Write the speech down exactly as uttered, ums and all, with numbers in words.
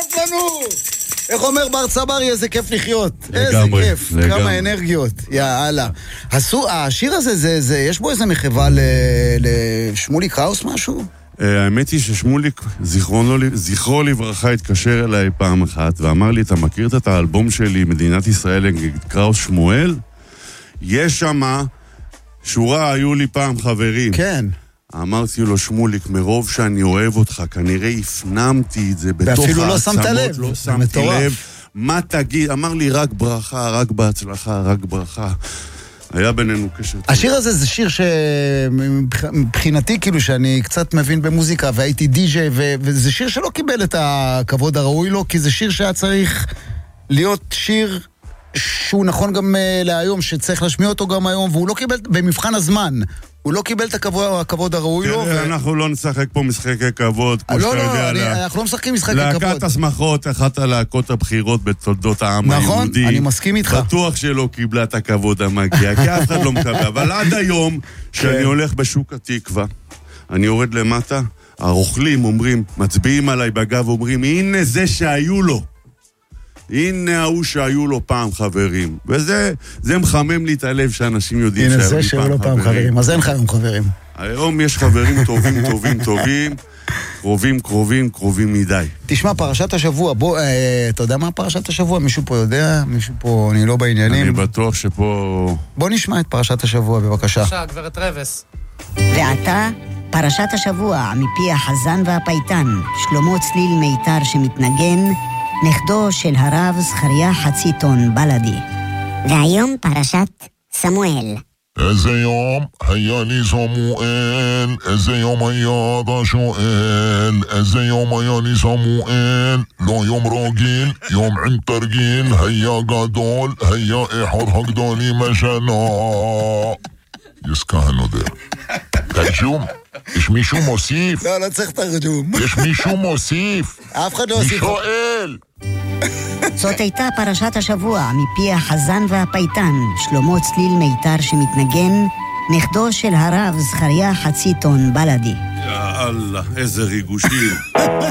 כיף לנו! איך אומר בר צברי, איזה כיף לחיות. לגמרי, איזה כיף, לגמרי. כמה אנרגיות. יאללה. עשו, השיר הזה, זה, זה, יש בו איזה מחווה ל- לשמולי קראוס משהו? האמת היא ששמוליק, זיכרונו, זכרו לברכה, התקשר אליי פעם אחת ואמר לי, אתה מכיר את האלבום שלי, מדינת ישראל, קראוס שמואל? יש שמה שורה, היו לי פעם חברים. כן. אמרתי לו, שמוליק, מרוב שאני אוהב אותך, כנראה הפנמתי את זה בתוך ואפילו לא שמת העצמות, לב, לא זה שמתי מטורף. לב. מה תגיד? אמר לי, רק ברכה, רק בהצלחה, רק ברכה. היה בינינו קשר טוב. השיר הזה זה שיר שמבחינתי, כאילו שאני קצת מבין במוזיקה, והייתי די-ג'יי, ו- וזה שיר שלא קיבל את הכבוד הראוי לו, כי זה שיר שהיה צריך להיות שיר שהוא נכון גם uh, להיום, שצריך להשמיע אותו גם היום, והוא לא קיבל, במבחן הזמן, הוא לא קיבל את הכבוד, הכבוד הראוי לו. תראה, אנחנו לא נשחק פה משחקי כבוד, כמו לא, שאתה לא, יודע. אני, לה- אנחנו לא משחקים משחקי כבוד. להקת השמחות, אחת הלהקות הבחירות בתולדות העם נכון, היהודי. אני מסכים איתך. בטוח שלא קיבלה את הכבוד המגיע, כי אף אחד לא מקבל. אבל עד היום, שאני הולך בשוק התקווה, אני יורד למטה, הרוכלים אומרים, מצביעים עליי בגב, אומרים, הנה זה שהיו לו. הנה ההוא שהיו לו פעם חברים. וזה זה מחמם לי את הלב שאנשים יודעים הנה שהיו זה לי שהיו פעם לו פעם חברים, אז אין לך היום חברים. היום יש חברים טובים, טובים, טובים, קרובים, קרובים, קרובים מדי. תשמע, פרשת השבוע, בוא, אה, אתה יודע מה פרשת השבוע? מישהו פה יודע? מישהו פה, אני לא בעניינים. אני בטוח שפה... בוא נשמע את פרשת השבוע, בבקשה. בבקשה, גברת רבס. ועתה, פרשת השבוע מפי החזן והפייטן, שלמה צליל מיתר שמתנגן, נכדו של הרב זכריה חציטון בלדי. והיום פרשת סמואל. איזה יום היה לי סמואל, איזה יום היה אתה שואל, איזה יום היה לי סמואל, לא יום רגיל, יום עם תרגיל, היה גדול, היה אחד הגדולים השנה. יסקה הנודר. תרג'ום, יש מישהו מוסיף? לא, לא צריך תרג'ום. יש מישהו מוסיף? אף אחד לא מי הוסיף. שואל? זאת הייתה פרשת השבוע מפי החזן והפייטן, שלמה צליל מיתר שמתנגן, נכדו של הרב זכריה חציטון בלדי. יא אללה, איזה ריגושים.